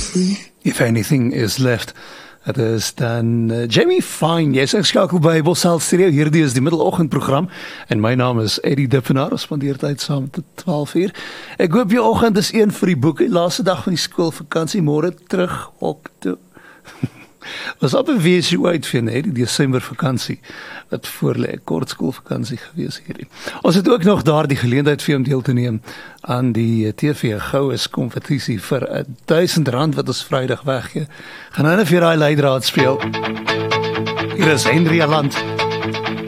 If anything is left. Dit is dan Jamie Fine. Jy is ingeskakel by Bosal Studio. Hierdie is die middeloggendprogram en my naam is Eddie Dippenaar. Ons spandeer tyd saam tot 12 uur. Ek hoop jou oggend is een vir die boeke. Laaste dag van die skoolvakansie, môre terug hok toe. Was op 'n WSU uitvind, die Desember vakansie wat voor lê, kort skoolvakansie gewees hierdie. Ons het ook nog daar die geleentheid vir om deel te neem aan die TV Goues kompetisie vir R1000 wat ons Vrydag weggee. Gaan nou net vir daai leidraad speel. Hier is Henry Aland.